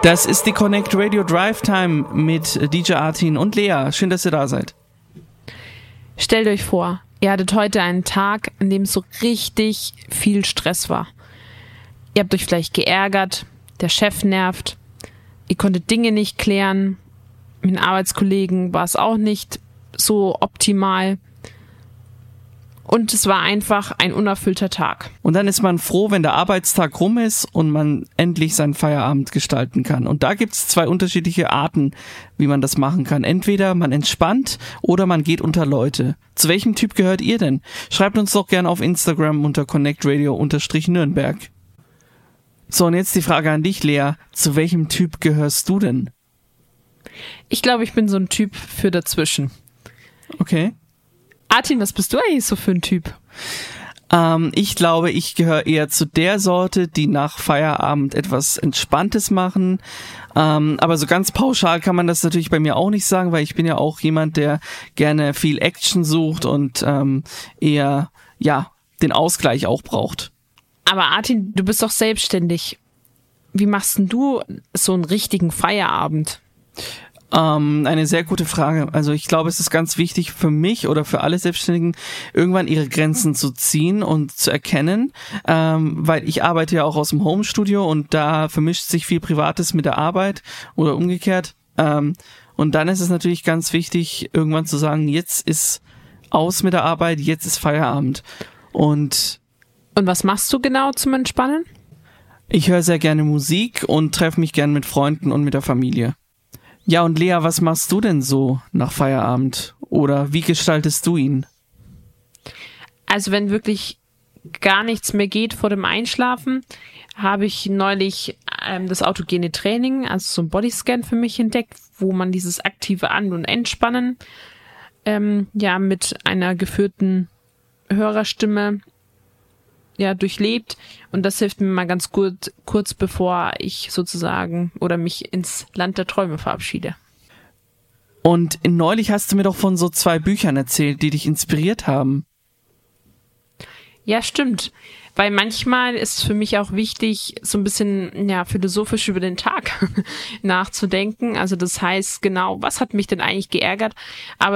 Das ist die Connect Radio Drive Time mit DJ Artin und Lea. Schön, dass ihr da seid. Stellt euch vor, ihr hattet heute einen Tag, in dem so richtig viel Stress war. Ihr habt euch vielleicht geärgert, der Chef nervt, ihr konntet Dinge nicht klären, mit den Arbeitskollegen war es auch nicht so optimal. Und es war einfach ein unerfüllter Tag. Und dann ist man froh, wenn der Arbeitstag rum ist und man endlich seinen Feierabend gestalten kann. Und da gibt es zwei unterschiedliche Arten, wie man das machen kann. Entweder man entspannt oder man geht unter Leute. Zu welchem Typ gehört ihr denn? Schreibt uns doch gerne auf Instagram unter connectradio_Nürnberg. So, und jetzt die Frage an dich, Lea. Zu welchem Typ gehörst du denn? Ich glaube, ich bin so ein Typ für dazwischen. Okay. Artin, was bist du eigentlich so für ein Typ? Ich glaube, ich gehöre eher zu der Sorte, die nach Feierabend etwas Entspanntes machen. Aber so ganz pauschal kann man das natürlich bei mir auch nicht sagen, weil ich bin ja auch jemand, der gerne viel Action sucht und eher den Ausgleich auch braucht. Aber Artin, du bist doch selbstständig. Wie machst denn du so einen richtigen Feierabend? Eine sehr gute Frage. Also ich glaube, es ist ganz wichtig für mich oder für alle Selbstständigen, irgendwann ihre Grenzen zu ziehen und zu erkennen, weil ich arbeite ja auch aus dem Homestudio und da vermischt sich viel Privates mit der Arbeit oder umgekehrt. Und dann ist es natürlich ganz wichtig, irgendwann zu sagen, jetzt ist aus mit der Arbeit, jetzt ist Feierabend. Und was machst du genau zum Entspannen? Ich höre sehr gerne Musik und treffe mich gerne mit Freunden und mit der Familie. Ja, und Lea, was machst du denn so nach Feierabend? Oder wie gestaltest du ihn? Also wenn wirklich gar nichts mehr geht vor dem Einschlafen, habe ich neulich das autogene Training, also so ein Bodyscan für mich entdeckt, wo man dieses aktive An- und Entspannen mit einer geführten Hörerstimme durchlebt, und das hilft mir mal ganz gut, kurz bevor ich sozusagen oder mich ins Land der Träume verabschiede. Und neulich hast du mir doch von so 2 Büchern erzählt, die dich inspiriert haben. Ja, stimmt. Weil manchmal ist es für mich auch wichtig, so ein bisschen philosophisch über den Tag nachzudenken. Also das heißt genau, was hat mich denn eigentlich geärgert? Aber